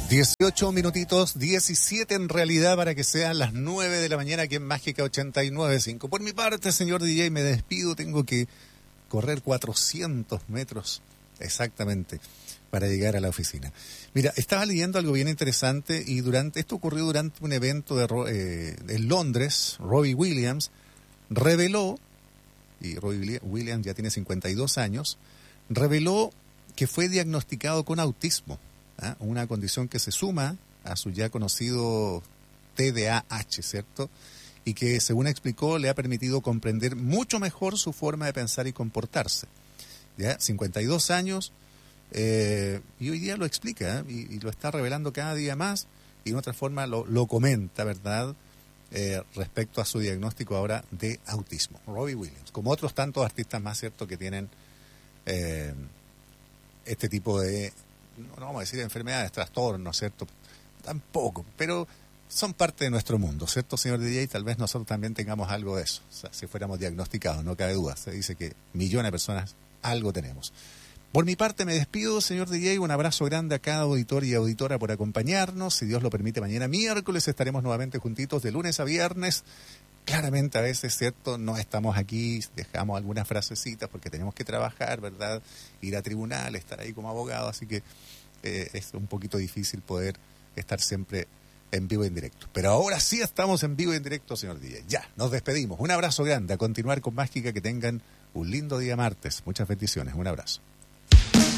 18 minutitos, 17 en realidad para que sean las 9 de la mañana aquí en Mágica 89.5. Por mi parte, señor DJ, me despido. Tengo que correr 400 metros exactamente para llegar a la oficina. Mira, estaba leyendo algo bien interesante y esto ocurrió durante un evento en Londres. Robbie Williams reveló, y Robbie Williams ya tiene 52 años, reveló que fue diagnosticado con autismo. Una condición que se suma a su ya conocido TDAH, ¿cierto? Y que, según explicó, le ha permitido comprender mucho mejor su forma de pensar y comportarse. ¿Ya? 52 años, y hoy día lo explica, y lo está revelando cada día más, y de otra forma lo comenta, ¿verdad?, respecto a su diagnóstico ahora de autismo. Robbie Williams, como otros tantos artistas más, ¿cierto?, que tienen este tipo de, no vamos a decir enfermedades, trastornos, ¿cierto? Tampoco, pero son parte de nuestro mundo, ¿cierto, señor DJ? Tal vez nosotros también tengamos algo de eso, o sea, si fuéramos diagnosticados, no cabe duda. Se dice que millones de personas algo tenemos. Por mi parte me despido, señor DJ, un abrazo grande a cada auditor y auditora por acompañarnos. Si Dios lo permite, mañana miércoles estaremos nuevamente juntitos de lunes a viernes. Claramente a veces, ¿cierto?, no estamos aquí, dejamos algunas frasecitas porque tenemos que trabajar, ¿verdad?, ir a tribunal, estar ahí como abogado, así que es un poquito difícil poder estar siempre en vivo y en directo. Pero ahora sí estamos en vivo y en directo, señor DJ. Ya, nos despedimos. Un abrazo grande, a continuar con Mágica, que tengan un lindo día martes. Muchas bendiciones, un abrazo.